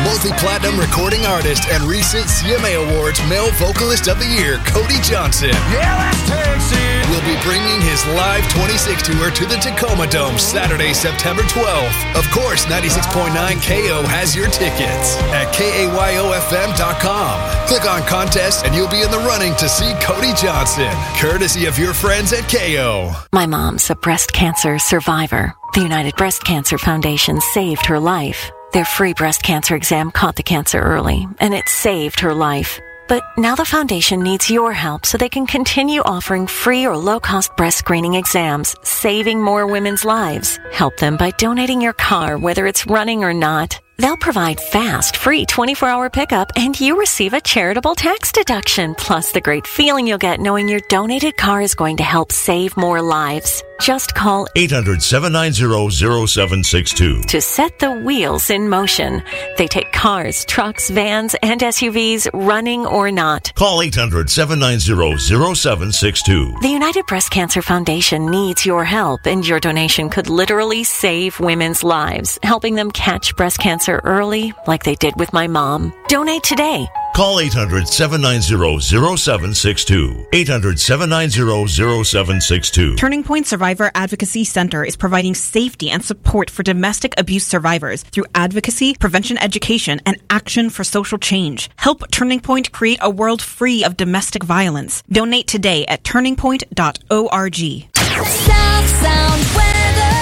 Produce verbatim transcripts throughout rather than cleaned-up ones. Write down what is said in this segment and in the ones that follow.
Multi-platinum recording artist and recent C M A Awards Male Vocalist of the Year, Cody Johnson, Yeah, let's take it. will be bringing his live twenty-six tour to the Tacoma Dome Saturday, September twelfth. Of course, ninety-six point nine K O has your tickets at K A Y O F M dot com. Click on contest and you'll be in the running to see Cody Johnson, courtesy of your friends at K O. My mom's a breast cancer survivor. The United Breast Cancer Foundation saved her life. Their free breast cancer exam caught the cancer early, and it saved her life. But now the foundation needs your help so they can continue offering free or low-cost breast screening exams, saving more women's lives. Help them by donating your car, whether it's running or not. They'll provide fast, free twenty-four hour pickup, and you receive a charitable tax deduction, plus the great feeling you'll get knowing your donated car is going to help save more lives. Just call eight hundred, seven nine zero, zero seven six two to set the wheels in motion. They take cars, trucks, vans, and S U Vs, running or not. Call eight hundred, seven nine zero, zero seven six two. The United Breast Cancer Foundation needs your help, and your donation could literally save women's lives, helping them catch breast cancer early like they did with my mom. Donate today. Call eight hundred, seven nine zero, zero seven six two. eight hundred, seven nine zero, zero seven six two. Turning Point Survivor Advocacy Center is providing safety and support for domestic abuse survivors through advocacy, prevention education, and action for social change. Help Turning Point create a world free of domestic violence. Donate today at turning point dot org. South Sound weather.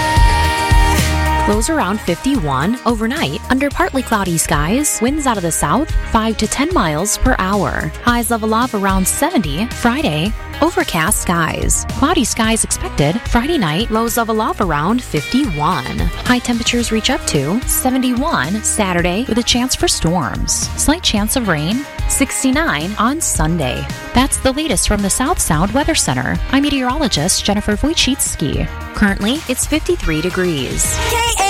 Lows around fifty-one overnight under partly cloudy skies. Winds out of the south five to ten miles per hour. Highs level off around seventy Friday. Overcast skies. Cloudy skies expected Friday night. Lows level off around fifty-one. High temperatures reach up to seventy-one Saturday with a chance for storms. Slight chance of rain. sixty-nine on Sunday. That's the latest from the South Sound Weather Center. I'm meteorologist Jennifer Wojcicki. Currently, it's fifty-three degrees. K A